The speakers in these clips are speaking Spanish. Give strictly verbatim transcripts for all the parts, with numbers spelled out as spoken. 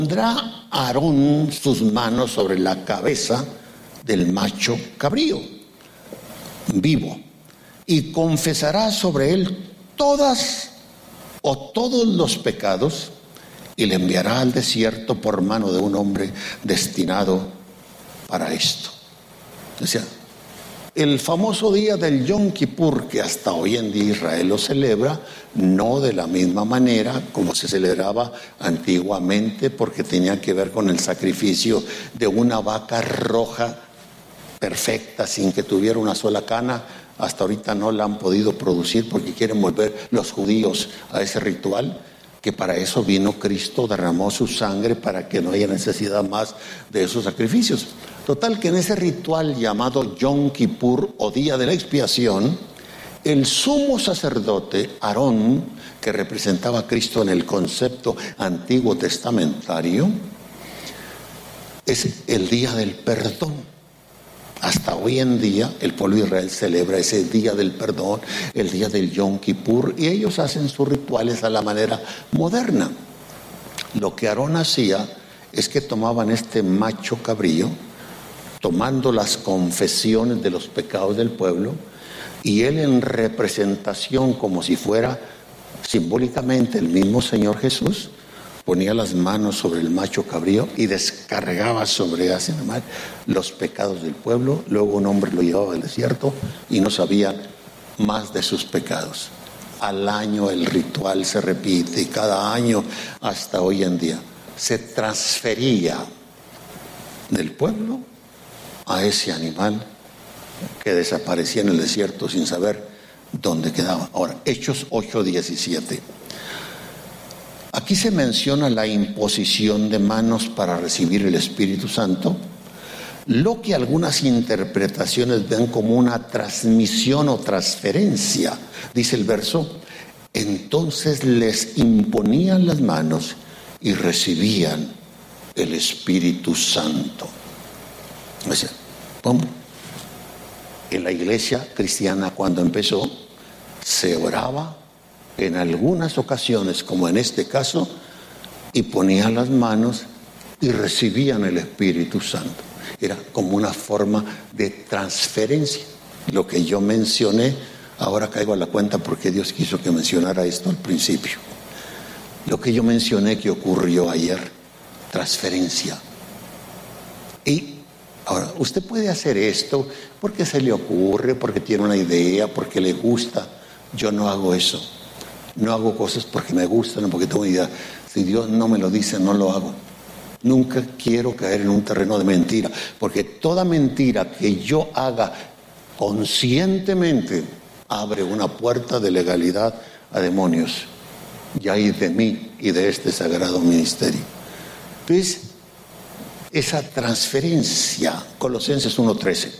Pondrá Aarón sus manos sobre la cabeza del macho cabrío vivo y confesará sobre él todas o todos los pecados y le enviará al desierto por mano de un hombre destinado para esto. O sea, el famoso día del Yom Kippur, que hasta hoy en día Israel lo celebra, no de la misma manera como se celebraba antiguamente, porque tenía que ver con el sacrificio de una vaca roja perfecta, sin que tuviera una sola cana. Hasta ahorita no la han podido producir porque quieren volver los judíos a ese ritual, que para eso vino Cristo, derramó su sangre para que no haya necesidad más de esos sacrificios. Total, que en ese ritual llamado Yom Kippur o Día de la Expiación, el sumo sacerdote Aarón, que representaba a Cristo en el concepto antiguo testamentario, es el día del perdón. Hasta hoy en día el pueblo de Israel celebra ese día del perdón, el día del Yom Kippur, y ellos hacen sus rituales a la manera moderna. Lo que Aarón hacía es que tomaban este macho cabrío, tomando las confesiones de los pecados del pueblo, y él, en representación, como si fuera simbólicamente el mismo Señor Jesús, ponía las manos sobre el macho cabrío y descargaba sobre ese animal los pecados del pueblo. Luego un hombre lo llevaba al desierto y no sabía más de sus pecados. Al año el ritual se repite, y cada año hasta hoy en día se transfería del pueblo a ese animal que desaparecía en el desierto sin saber dónde quedaba. Ahora, Hechos ocho diecisiete. Aquí se menciona la imposición de manos para recibir el Espíritu Santo, lo que algunas interpretaciones ven como una transmisión o transferencia. Dice el verso: entonces les imponían las manos y recibían el Espíritu Santo. O sea, ¿cómo? En la iglesia cristiana, cuando empezó, se oraba en algunas ocasiones, como en este caso, y ponían las manos y recibían el Espíritu Santo. Era como una forma de transferencia. Lo que yo mencioné, ahora caigo a la cuenta porque Dios quiso que mencionara esto al principio. Lo que yo mencioné que ocurrió ayer, transferencia. Y ahora, usted puede hacer esto porque se le ocurre, porque tiene una idea, porque le gusta. Yo no hago eso. No hago cosas porque me gustan, porque tengo idea. Si Dios no me lo dice, no lo hago. Nunca quiero caer en un terreno de mentira, porque toda mentira que yo haga conscientemente abre una puerta de legalidad a demonios. Y hay de mí y de este sagrado ministerio. Entonces, esa transferencia, Colosenses uno trece.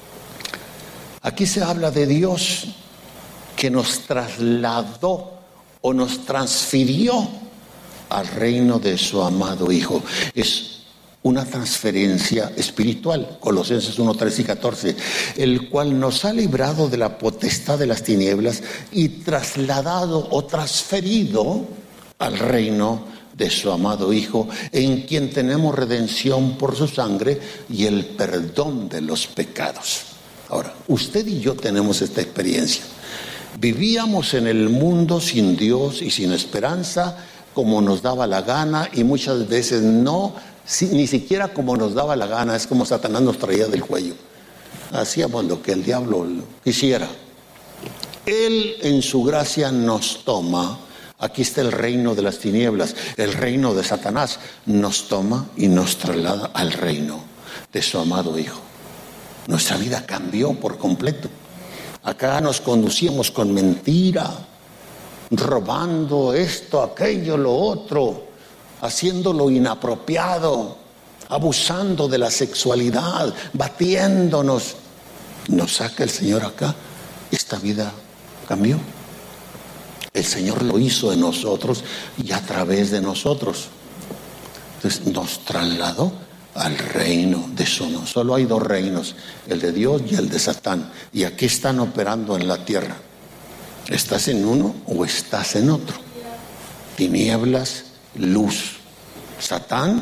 Aquí se habla de Dios que nos trasladó o nos transfirió al reino de su amado Hijo. Es una transferencia espiritual. Colosenses uno, trece y catorce. El cual nos ha librado de la potestad de las tinieblas y trasladado o transferido al reino de su amado Hijo, en quien tenemos redención por su sangre y el perdón de los pecados. Ahora, usted y yo tenemos esta experiencia. Vivíamos en el mundo sin Dios y sin esperanza, como nos daba la gana, y muchas veces no, si, ni siquiera como nos daba la gana. Es como Satanás nos traía del cuello. Hacíamos lo que el diablo quisiera. Él en su gracia nos toma. Aquí está el reino de las tinieblas, el reino de Satanás. Nos toma y nos traslada al reino de su amado Hijo. Nuestra vida cambió por completo. Acá nos conducíamos con mentira, robando esto, aquello, lo otro, haciendo lo inapropiado, abusando de la sexualidad, batiéndonos. Nos saca el Señor acá. Esta vida cambió. El Señor lo hizo en nosotros y a través de nosotros. Entonces nos trasladó al reino de su no. Solo hay dos reinos, el de Dios y el de Satán. Y aquí están operando en la tierra. ¿Estás en uno o estás en otro? Tinieblas, luz. Satán